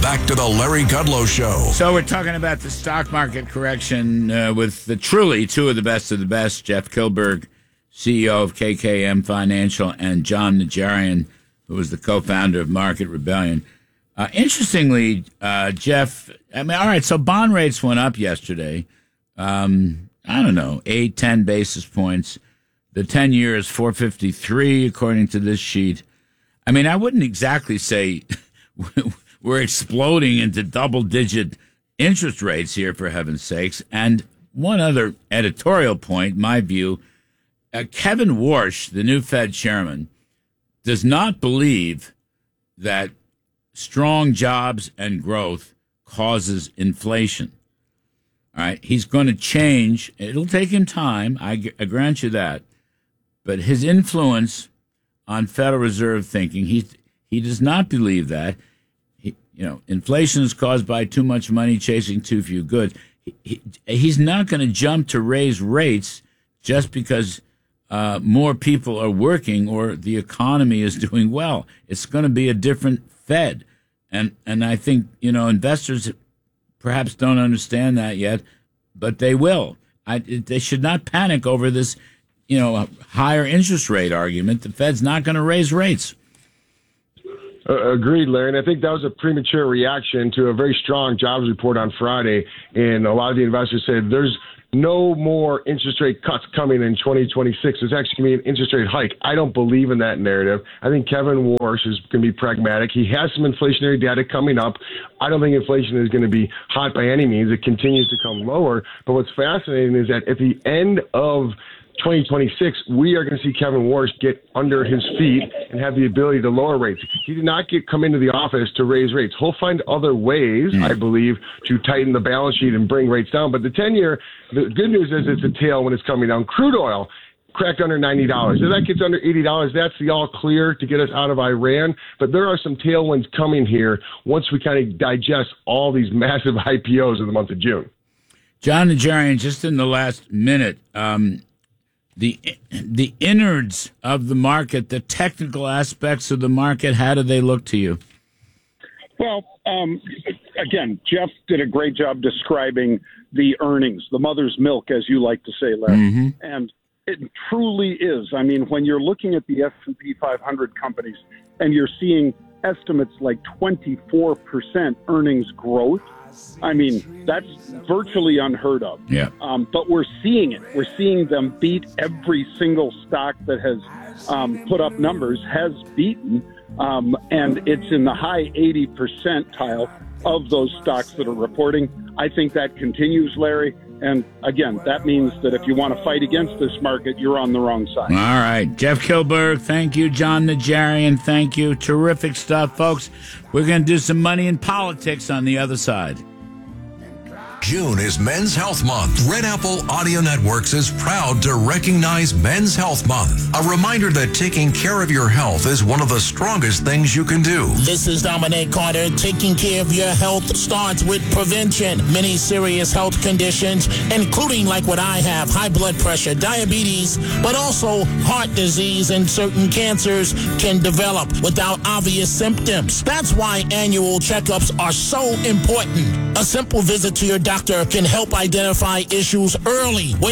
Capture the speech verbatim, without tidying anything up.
back to the Larry Kudlow Show. So we're talking about the stock market correction uh, with the truly two of the best of the best, Jeff Kilberg, C E O of K K M Financial, and Jon Najarian, who was the co-founder of Market Rebellion. Uh, interestingly, uh, Jeff, I mean, all right, so bond rates went up yesterday. Um, I don't know, eight, ten basis points. The ten-year is four fifty-three, according to this sheet. I mean, I wouldn't exactly say we're exploding into double-digit interest rates here, for heaven's sakes. And one other editorial point, my view, uh, Kevin Warsh, the new Fed chairman, does not believe that strong jobs and growth causes inflation. All right, he's going to change. It'll take him time. I, I grant you that. But his influence on Federal Reserve thinking, he he does not believe that. He, you know, inflation is caused by too much money chasing too few goods. He, he, he's not going to jump to raise rates just because uh, more people are working or the economy is doing well. It's going to be a different Fed. And and I think, you know, investors perhaps don't understand that yet, but they will. I, they should not panic over this, you know, higher interest rate argument. The Fed's not going to raise rates. Uh, agreed, Larry. And I think that was a premature reaction to a very strong jobs report on Friday. And a lot of the investors said there's no more interest rate cuts coming in twenty twenty-six. There's actually going to be an interest rate hike. I don't believe in that narrative. I think Kevin Warsh is going to be pragmatic. He has some inflationary data coming up. I don't think inflation is going to be hot by any means. It continues to come lower. But what's fascinating is that at the end of twenty twenty-six, we are going to see Kevin Warsh get under his feet and have the ability to lower rates. He did not get come into the office to raise rates. He'll find other ways, mm. I believe, to tighten the balance sheet and bring rates down. But the ten-year, the good news is it's a tail when it's coming down. Crude oil cracked under ninety dollars. If that gets under eighty dollars, that's the all clear to get us out of Iran. But there are some tailwinds coming here once we kind of digest all these massive I P Os in the month of June. Jon Najarian, just in the last minute, um, The the innards of the market, the technical aspects of the market, how do they look to you? Well, um, again, Jeff did a great job describing the earnings, the mother's milk, as you like to say, Larry. Mm-hmm. And it truly is. I mean, when you're looking at the S and P five hundred companies and you're seeing estimates like twenty-four percent earnings growth, I mean, that's virtually unheard of. Yeah. Um, but we're seeing it. We're seeing them beat every single stock that has um, put up numbers, has beaten, um, and it's in the high eighty percentile of those stocks that are reporting. I think that continues, Larry. And again, that means that if you want to fight against this market, you're on the wrong side. All right. Jeff Kilberg, thank you. Jon Najarian, thank you. Terrific stuff, folks. We're going to do some money in politics on the other side. June is Men's Health Month. Red Apple Audio Networks is proud to recognize Men's Health Month. A reminder that taking care of your health is one of the strongest things you can do. This is Dominic Carter. Taking care of your health starts with prevention. Many serious health conditions, including like what I have, high blood pressure, diabetes, but also heart disease and certain cancers can develop without obvious symptoms. That's why annual checkups are so important. A simple visit to your doctor can help identify issues early.